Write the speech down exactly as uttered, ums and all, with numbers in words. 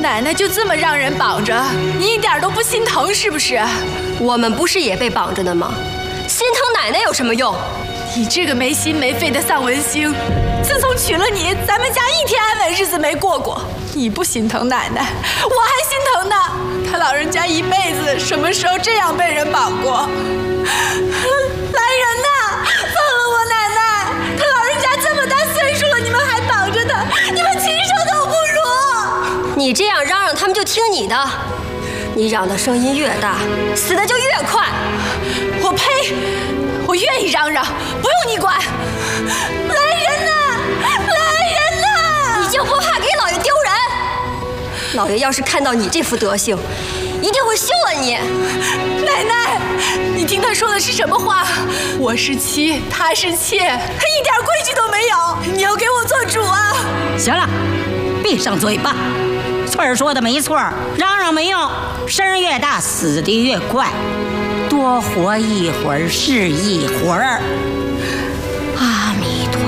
奶奶就这么让人绑着，你一点都不心疼是不是？ 我们不是也被绑着的吗？心疼奶奶有什么用？ 你这个没心没肺的丧文星，自从娶了你，咱们家一天安稳日子没过过。你不心疼奶奶，我还心疼呢。他老人家一辈子什么时候这样被人绑过？来人呐，放了我奶奶！他老人家这么大岁数了，你们还绑着他，你们禽兽都不如！ 你这样嚷嚷，他们就听你的。你嚷的声音越大，死的就越快。 我呸！我愿意嚷嚷，不用你管。来人呐！来人呐！ 你就不怕给老爷丢人？老爷要是看到你这副德行，一定会休了你。 奶奶，你听他说的是什么话？我是妻，他是妾，他一点规矩都没有。你要给我做主啊！ 行了，闭上嘴巴。翠儿说的没错，嚷嚷没用，声越大死的越快。多活一会儿是一会儿。啊